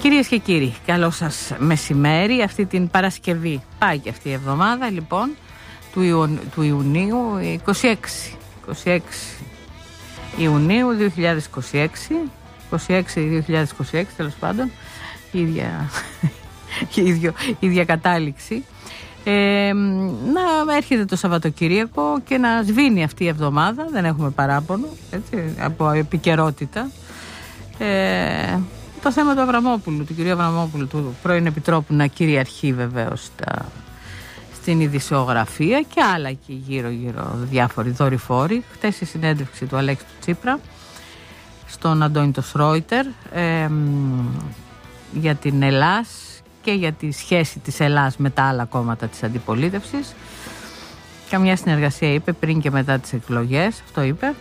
Κυρίες και κύριοι, καλό σας μεσημέρι. Αυτή την Παρασκευή πάει και αυτή η εβδομάδα, λοιπόν, του Ιουνίου, 26 Ιουνίου 2026, 26-2026 τέλος πάντων, ίδια κατάληξη. Να έρχεται το Σαββατοκύριακο και να σβήνει αυτή η εβδομάδα, δεν έχουμε παράπονο, έτσι, από επικαιρότητα. Το θέμα του Αβραμόπουλου, του κυρίου Αβραμόπουλου, του πρώην Επιτρόπου, να κυριαρχεί βεβαίως στην ειδησιογραφία και άλλα εκεί γύρω διάφοροι δορυφόροι. Χτες η συνέντευξη του Αλέξη του Τσίπρα στον Αντώνη το Σρόιτερ για την Ελλάς και για τη σχέση της Ελλάς με τα άλλα κόμματα της αντιπολίτευσης. Καμιά συνεργασία είπε πριν και μετά τις εκλογές, αυτό είπε.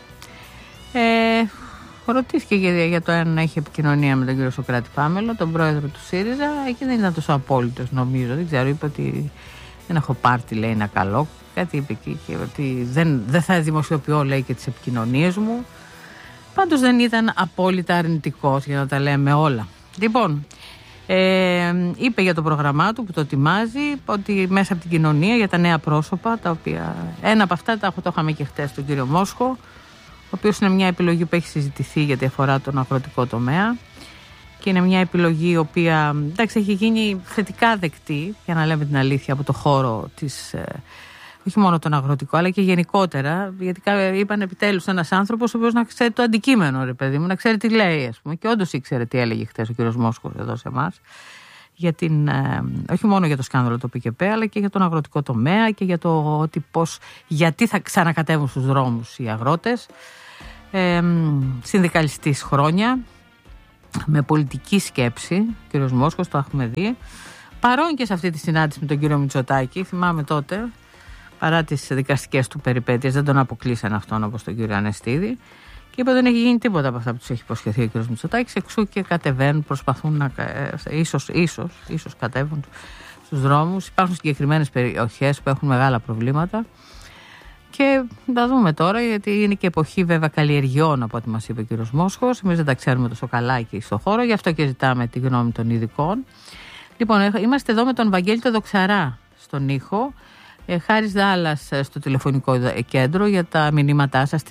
Ρωτήθηκε για το αν έχει επικοινωνία με τον κύριο Σωκράτη Πάμελο, τον πρόεδρο του ΣΥΡΙΖΑ, και δεν ήταν τόσο απόλυτος, νομίζω. Δεν ξέρω, είπε ότι δεν έχω πάρτι, λέει, ένα καλό. Κάτι είπε και ότι δεν θα δημοσιοποιώ, λέει, και τις επικοινωνίες μου. Πάντως δεν ήταν απόλυτα αρνητικός, για να τα λέμε όλα. Λοιπόν, είπε για το πρόγραμμά του που το ετοιμάζει, ότι μέσα από την κοινωνία για τα νέα πρόσωπα, τα οποία ένα από αυτά το είχαμε και χτες τον κύριο Μόσχο, ο οποίος είναι μια επιλογή που έχει συζητηθεί γιατί αφορά τον αγροτικό τομέα και είναι μια επιλογή η οποία, εντάξει, έχει γίνει θετικά δεκτή, για να λέμε την αλήθεια, από το χώρο της, όχι μόνο τον αγροτικό αλλά και γενικότερα, γιατί είπαν επιτέλους ένας άνθρωπος ο οποίος να ξέρει το αντικείμενο, ρε παιδί μου, να ξέρει τι λέει, ας πούμε, και όντως ήξερε τι έλεγε χθες ο κύριος Μόσχος εδώ σε εμάς, για όχι μόνο για το σκάνδαλο του ΠΚΠ, αλλά και για τον αγροτικό τομέα και για το ότι γιατί θα ξανακατεύουν στους δρόμους οι αγρότες. Συνδικαλιστής χρόνια, με πολιτική σκέψη, ο κύριος Μόσχος, το έχουμε δει, παρόν και σε αυτή τη συνάντηση με τον κύριο Μητσοτάκη. Θυμάμαι τότε, παρά τις δικαστικές του περιπέτειες, δεν τον αποκλείσαν αυτόν όπως τον κύριο Ανεστίδη, και είπε ότι δεν έχει γίνει τίποτα από αυτά που τους έχει υποσχεθεί ο κύριος Μητσοτάκης, εξού και κατεβαίνουν, προσπαθούν να ίσως κατέβουν στους δρόμους. Υπάρχουν συγκεκριμένες περιοχές που έχουν μεγάλα προβλήματα. Και θα δούμε τώρα, γιατί είναι και εποχή βέβαια καλλιεργειών, από ό,τι μας είπε ο κύριος Μόσχος. Εμείς δεν τα ξέρουμε τόσο καλά εκεί στο χώρο, γι' αυτό και ζητάμε τη γνώμη των ειδικών. Λοιπόν, είμαστε εδώ με τον Βαγγέλη το Δοξαρά στον ήχο. Χάρης Δάλλας στο τηλεφωνικό κέντρο για τα μηνύματά σας,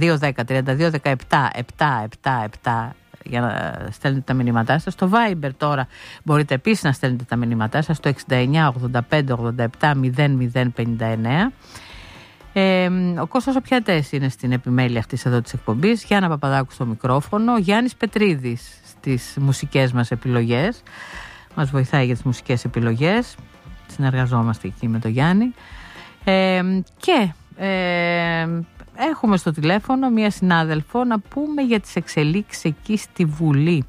210-32-17-777 για να στέλνετε τα μηνύματά σας. Στο Viber τώρα μπορείτε επίσης να στέλνετε τα μηνύματά σας, στο 69-85-87-0059. Ο Κώστας Οπιατές είναι στην επιμέλεια αυτής εδώ της εκπομπής, Γιάννα Παπαδάκου στο μικρόφωνο, Γιάννης Πετρίδης στις μουσικές μας επιλογές, μας βοηθάει για τις μουσικές επιλογές, συνεργαζόμαστε εκεί με τον Γιάννη, και έχουμε στο τηλέφωνο μία συνάδελφο να πούμε για τις εξελίξεις εκεί στη Βουλή.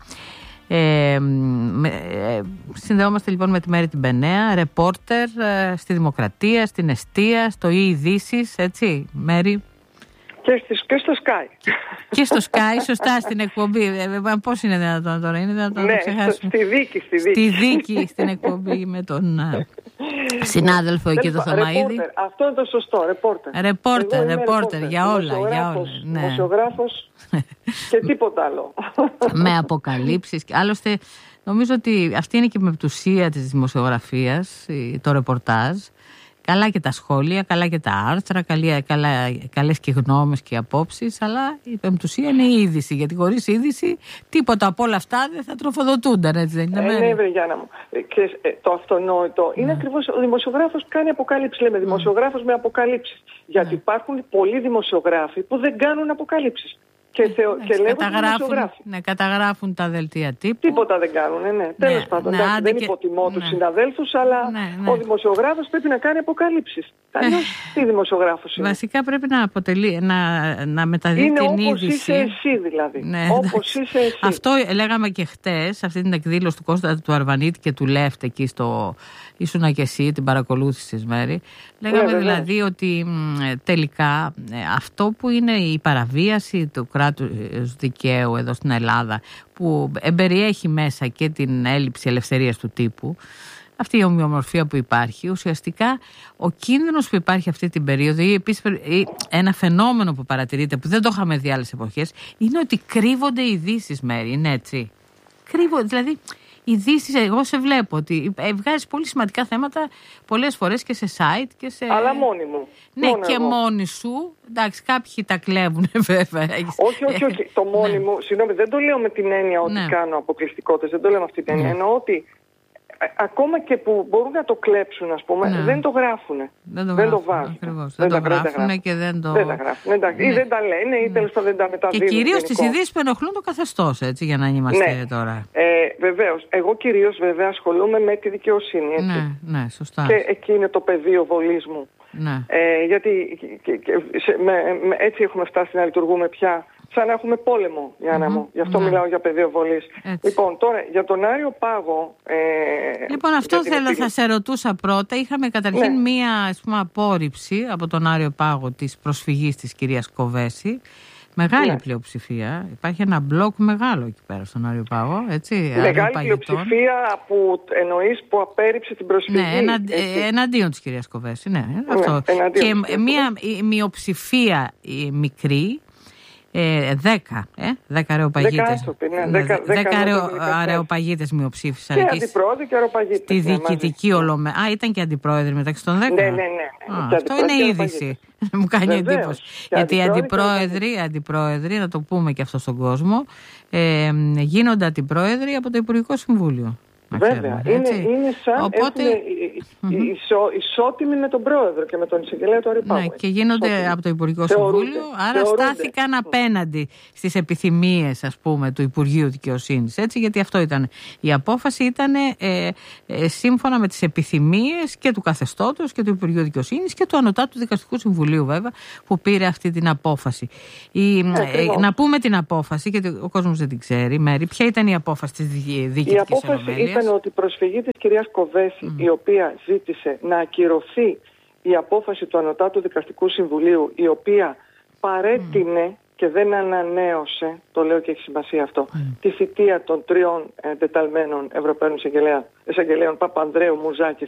Συνδεόμαστε λοιπόν με τη Μέρη την Πενέα, ρεπόρτερ στη Δημοκρατία, στην Εστία, στο Ειδήσεις, έτσι, Μέρη? Και στο Sky. Και στο Sky, σωστά, στην εκπομπή. Πώς είναι δυνατόν τώρα, είναι δυνατόν να ξεχάσουμε? Στη δίκη, στην εκπομπή με τον συνάδελφο εκεί το Θωμαΐδη. Αυτό είναι το σωστό, ρεπόρτερ για όλα. Δημοσιογράφος και τίποτα άλλο. Με αποκαλύψεις. Άλλωστε, νομίζω ότι αυτή είναι και η μεπτουσία της δημοσιογραφίας, το ρεπορτάζ. Καλά και τα σχόλια, καλά και τα άρθρα, καλές και γνώμες και απόψεις, αλλά η πεμπτουσία είναι η είδηση, γιατί χωρίς είδηση τίποτα από όλα αυτά δεν θα τροφοδοτούνταν, έτσι δεν είναι? Ναι, βρε Γιάννα μου. Και το αυτονόητο είναι ακριβώς, ο δημοσιογράφος κάνει αποκαλύψεις, λέμε δημοσιογράφος με αποκαλύψεις, γιατί υπάρχουν πολλοί δημοσιογράφοι που δεν κάνουν αποκαλύψεις. Και λέγονται δημοσιογράφοι. Ναι, καταγράφουν τα δελτία τύπου. Τίποτα δεν κάνουν, ναι. Τέλος πάντων, δεν υποτιμώ τους συναδέλφους, αλλά ο δημοσιογράφος πρέπει να κάνει αποκαλύψεις. Τι δημοσιογράφος είναι? Βασικά πρέπει να μεταδίδει είναι την είδηση. Είναι όπως είσαι εσύ δηλαδή. Ναι, όπως είσαι εσύ. Αυτό λέγαμε και χτες, αυτή την εκδήλωση του Κώστα του Αρβανίτη και του Λέφτε εκεί στο... Ήσουνα και εσύ, την παρακολούθηση της Μέρη. Λέγαμε δηλαδή ότι τελικά αυτό που είναι η παραβίαση του κράτους δικαίου εδώ στην Ελλάδα, που εμπεριέχει μέσα και την έλλειψη ελευθερίας του τύπου, αυτή η ομοιομορφία που υπάρχει, ουσιαστικά ο κίνδυνος που υπάρχει αυτή την περίοδο, ή επίσης ένα φαινόμενο που παρατηρείται, που δεν το είχαμε δει άλλες εποχές, είναι ότι κρύβονται ειδήσεις, Μέρη, είναι έτσι. Δηλαδή ειδήσεις, εγώ σε βλέπω ότι βγάζεις πολύ σημαντικά θέματα πολλές φορές και σε site και σε... Αλλά μόνη μου. Ναι, μόνο και εγώ. Μόνοι σου. Εντάξει, κάποιοι τα κλέβουν βέβαια. Όχι. Το μόνη μου, συγγνώμη, δεν το λέω με την έννοια ότι κάνω αποκλειστικότητες, δεν το λέω με αυτή την έννοια. Εννοώ ότι ακόμα και που μπορούν να το κλέψουν, ας πούμε, δεν το γράφουν. Δεν το βάζουν. Ακριβώς. Δεν το γράφουν και δεν το... Δεν τα γράφουν. Ή δεν τα λένε ή τέλος πάντων δεν τα μεταδίδουν. Και κυρίως τις ειδήσεις που ενοχλούν το καθεστώς, έτσι, για να είμαστε τώρα. Βεβαίως. Εγώ κυρίως βέβαια ασχολούμαι με τη δικαιοσύνη. Έτσι. Ναι, σωστά. Και εκεί είναι το πεδίο βολής μου. Ναι. Γιατί έτσι έχουμε φτάσει να λειτουργούμε πια σαν να έχουμε πόλεμο, Γιάννα μου. Γι' αυτό μιλάω για πεδίο βολής. Λοιπόν, τώρα για τον Άριο Πάγο... Λοιπόν, αυτό θα σε ρωτούσα πρώτα. Είχαμε καταρχήν μία, ας πούμε, απόρριψη από τον Άριο Πάγο της προσφυγής της κυρίας Κοβέση. Μεγάλη πλειοψηφία. Υπάρχει ένα μπλοκ μεγάλο εκεί πέρα στον Άριο Πάγο, έτσι. Μεγάλη πλειοψηφία που εννοείς που απέρριψε την προσφυγή. Ναι, εναντίον της κυρίας Κοβέση. Ναι, αυτό. Και μία μειοψηφία μικρή, 10 αρεοπαγίτες. 10 αρεοπαγίτες μειοψήφισαν. Και αντιπρόεδροι και αρεοπαγίτες. Στη διοικητική ολομέλεια. Α, ήταν και αντιπρόεδροι μεταξύ των 10. Ναι. Αυτό είναι είδηση. Μου κάνει εντύπωση. Γιατί οι αντιπρόεδροι, να το πούμε και αυτό στον κόσμο, γίνονται αντιπρόεδροι από το Υπουργικό Συμβούλιο. Βέβαια. Είναι σαν οπότε... ισότιμοι με τον πρόεδρο και με τον εισαγγελέα του Άριου Πάγου. Ναι, και γίνονται από το Υπουργικό Συμβούλιο, άρα στάθηκαν απέναντι στις επιθυμίες, ας πούμε, του Υπουργείου Δικαιοσύνης. Έτσι, γιατί αυτό ήταν. Η απόφαση ήταν σύμφωνα με τις επιθυμίες και του καθεστώτος και του Υπουργείου Δικαιοσύνης και του Ανωτάτου Δικαστικού Συμβουλίου, βέβαια, που πήρε αυτή την απόφαση. Να πούμε την απόφαση, γιατί ο κόσμος δεν την ξέρει. Μέρη, ποια ήταν η απόφαση της διοικητικής ολομέλειας? Ήταν ότι η προσφυγή της κυρίας Κοβέση, η οποία ζήτησε να ακυρωθεί η απόφαση του Ανωτάτου Δικαστικού Συμβουλίου, η οποία παρέτεινε και δεν ανανέωσε, το λέω και έχει σημασία αυτό, τη θητεία των 3 εντεταλμένων Ευρωπαίων εισαγγελέων, Παπανδρέου, Μουζάκη